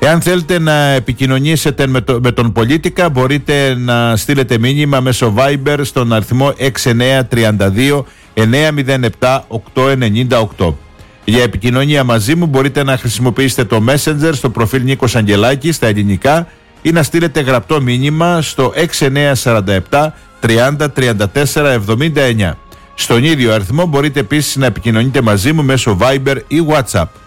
Εάν θέλετε να επικοινωνήσετε με τον Πολίτικα, μπορείτε να στείλετε μήνυμα μέσω Viber στον αριθμό 6932 907 898. Για επικοινωνία μαζί μου μπορείτε να χρησιμοποιήσετε το Messenger στο προφίλ Νίκος Αγγελάκης στα ελληνικά ή να στείλετε γραπτό μήνυμα στο 6947 30 34 79. Στον ίδιο αριθμό μπορείτε επίσης να επικοινωνείτε μαζί μου μέσω Viber ή WhatsApp.